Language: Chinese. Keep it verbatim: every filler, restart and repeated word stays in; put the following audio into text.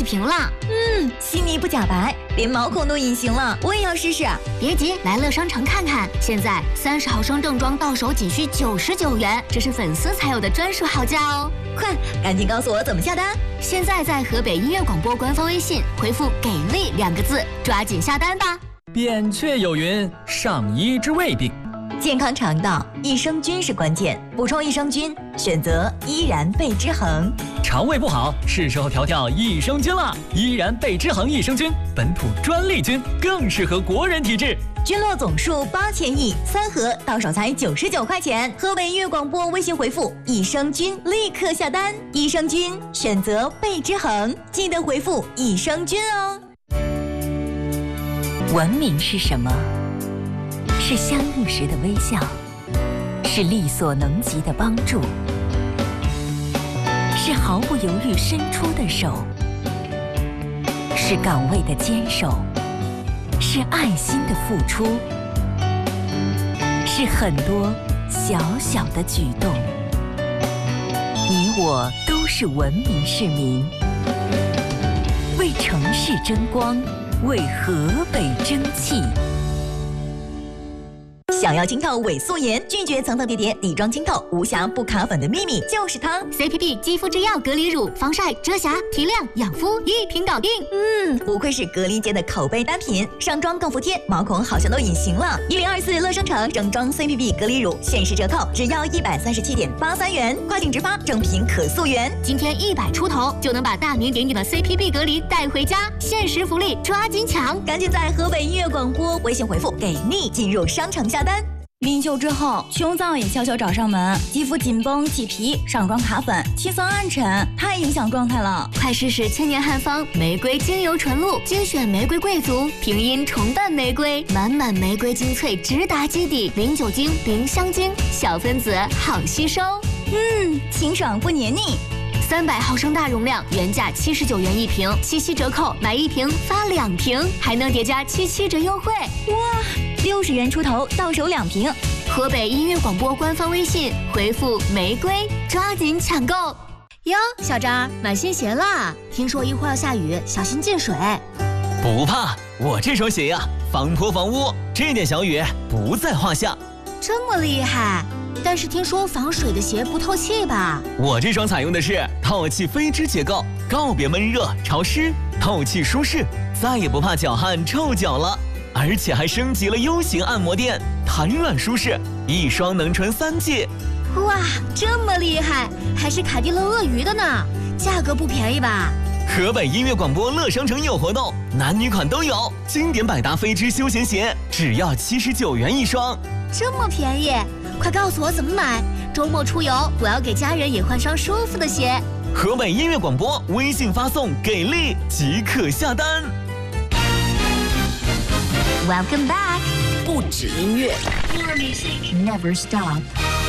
气瓶了。 嗯，悉尼不假白，连毛孔都隐形了，我也要试试。 别急，来乐商城看看，现在三十毫升正装到手仅需九十九元，这是粉丝才有的专属好价哦！ 快，赶紧告诉我怎么下单。 现在在河北音乐广播官方微信回复“给力”两个字，抓紧下单吧。 扁鹊有云：上医治胃病。 健康肠道，益生菌是关键，补充益生菌，选择依然贝之恒。 肠胃不好，是时候调调益生菌了。依然贝之恒益生菌，本土专利菌，更适合国人体质。 菌落总数八千亿，三盒到手才九十九块钱。河北音乐广播微信回复“益生菌”，立刻下单。益生菌选择贝之恒，记得回复“益生菌”哦。 文明是什么？是相遇时的微笑，是力所能及的帮助，是毫不犹豫伸出的手，是岗位的坚守，是爱心的付出，是很多小小的举动。你我都是文明市民，为城市争光，为河北争气。 想要清透伪素颜，拒绝层层叠叠底妆清透，无瑕不卡粉的秘密就是它。 C P P 肌肤之钥隔离乳，防晒、遮瑕、提亮、养肤一瓶搞定。 嗯，不愧是隔离界的口碑单品，上妆更服帖，毛孔好像都隐形了。一零二四乐商城整装 C P P 隔离乳限时折扣，只要一百三十七点八三元，跨境直发，正品可溯源。 今天一百出头就能把大名鼎鼎的 C P P 隔离带回家，限时福利抓紧抢！ 赶紧在河北音乐广播微信回复“给力”进入商城下单。临秀之后，穷燥也悄悄找上门，肌肤紧绷起皮，上妆卡粉，气色暗沉，太影响状态了。 快试试千年汉方玫瑰精油纯露，精选玫瑰贵族，平阴重瓣玫瑰，满满玫瑰精粹直达基底，零酒精，零香精，小分子好吸收。 嗯，清爽不黏腻。 三百毫升大容量，原价七十九元一瓶，七夕折扣买一瓶发两瓶，还能叠加七七折优惠。 哇，六十元出头到手两瓶。 河北音乐广播官方微信回复玫瑰，抓紧抢购哟！小张买新鞋啦，听说一会儿要下雨，小心进水。 不怕，我这双鞋呀，防泼防污，这点小雨不在话下。 这么厉害？但是听说防水的鞋不透气吧？ 我这双采用的是透气飞织结构，告别闷热潮湿，透气舒适，再也不怕脚汗臭脚了。而且还升级了 U 型按摩垫，弹软舒适，一双能穿三季。 哇，这么厉害，还是凯迪乐鳄鱼的呢，价格不便宜吧？ 河北音乐广播乐商城有活动，男女款都有，经典百搭飞织休闲鞋只要七十九元一双， 这么便宜，快告诉我怎么买，周末出游我要给家人也换双舒服的鞋。 河北音乐广播微信发送给力即可下单。 Welcome back， 不止音乐 ，Your music never stop。